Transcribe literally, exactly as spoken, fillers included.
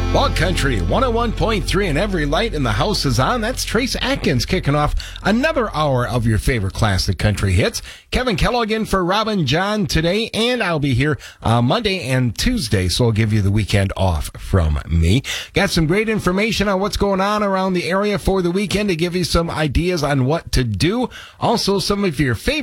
Bog Country one oh one point three, and every light in the house is on. That's Trace Atkins kicking off another hour of your favorite classic country hits. Kevin Kellogg in for Robin John today, and I'll be here uh, Monday and Tuesday, so I'll give you the weekend off from me. Got some great information on what's going on around the area for the weekend to give you some ideas on what to do. Also, some of your favorite